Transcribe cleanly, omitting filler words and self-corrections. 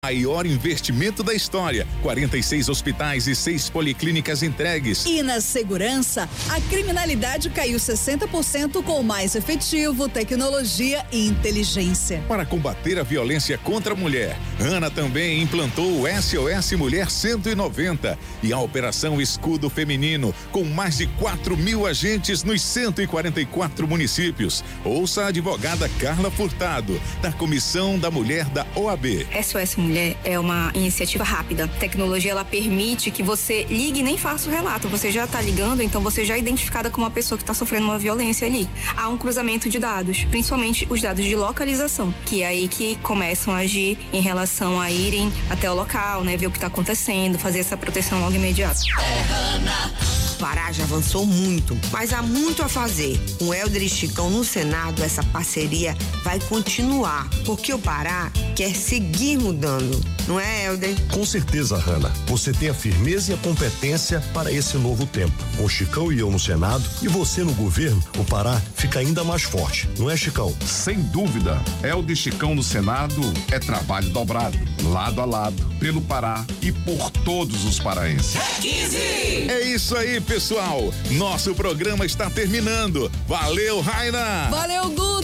Maior investimento da história, 46 hospitais e 6 policlínicas entregues. E na segurança, a criminalidade caiu 60% com mais efetivo, tecnologia e inteligência. Para combater a violência contra a mulher, Ana também implantou o SOS Mulher 190 e a Operação Escudo Feminino, com mais de 4.000 agentes nos 144 municípios. Ouça a advogada Carla Furtado, da Comissão da Mulher da OAB. SOS Mulher é uma iniciativa rápida. A tecnologia, ela permite que você ligue e nem faça o relato. Você já está ligando, então você já é identificada como uma pessoa que está sofrendo uma violência ali. Há um cruzamento de dados, principalmente os dados de localização, que é aí que começam a agir em relação a irem até o local, né? Ver o que está acontecendo, fazer essa proteção logo imediata. O Pará já avançou muito, mas há muito a fazer. Com o Helder e Chicão no Senado, essa parceria vai continuar, porque o Pará quer seguir mudando. Não é, Helder? Com certeza, Hanna. Você tem a firmeza e a competência para esse novo tempo. Com o Chicão e eu no Senado e você no governo, o Pará fica ainda mais forte. Não é, Chicão? Sem dúvida. Helder e Chicão no Senado é trabalho dobrado, lado a lado, pelo Pará e por todos os paraenses. É isso aí, pessoal. Nosso programa está terminando. Valeu, Raina! Valeu, Guto!